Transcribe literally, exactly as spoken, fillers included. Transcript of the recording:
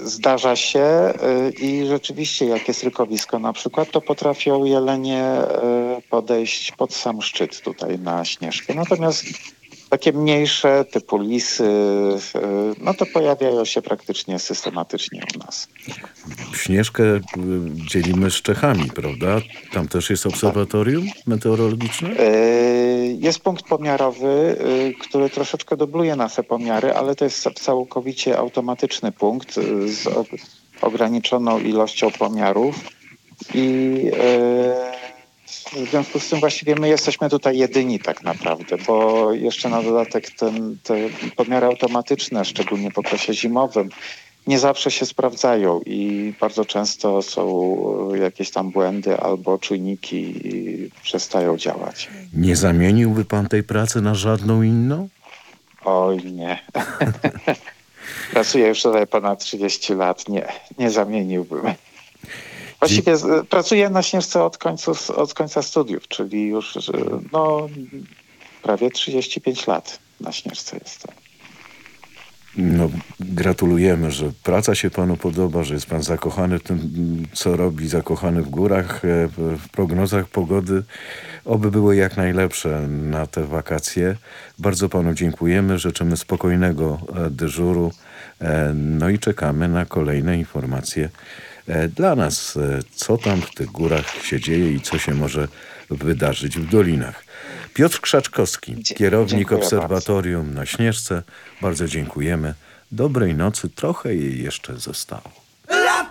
zdarza się y, i rzeczywiście jak jest rykowisko na przykład, to potrafią jelenie y, podejść pod sam szczyt tutaj na Śnieżkę. Natomiast takie mniejsze typu lisy, y, no to pojawiają się praktycznie systematycznie u nas. Śnieżkę y, dzielimy z Czechami, prawda? Tam też jest obserwatorium meteorologiczne? Y, Jest punkt pomiarowy, y, który troszeczkę dubluje nasze pomiary, ale to jest całkowicie automatyczny punkt y, z o- ograniczoną ilością pomiarów i y, w związku z tym właściwie my jesteśmy tutaj jedyni tak naprawdę, bo jeszcze na dodatek ten, te pomiary automatyczne, szczególnie w okresie zimowym, nie zawsze się sprawdzają i bardzo często są jakieś tam błędy albo czujniki przestają działać. Nie zamieniłby pan tej pracy na żadną inną? Oj nie. Pracuję już tutaj ponad trzydzieści lat. Nie, nie zamieniłbym. Dzie- Właściwie z- pracuję na Śnieżce od, końcu, od końca studiów, czyli już że, no, prawie trzydzieści pięć lat na Śnieżce jestem. No, gratulujemy, że praca się panu podoba, że jest pan zakochany w tym, co robi, zakochany w górach, e, w prognozach pogody. Oby były jak najlepsze na te wakacje. Bardzo panu dziękujemy, życzymy spokojnego e, dyżuru, e, no i czekamy na kolejne informacje e, dla nas, e, co tam w tych górach się dzieje i co się może wydarzyć w dolinach. Piotr Krzaczkowski, Dzie- kierownik dziękuję obserwatorium na Śnieżce. Bardzo dziękujemy. Dobrej nocy. Trochę jej jeszcze zostało.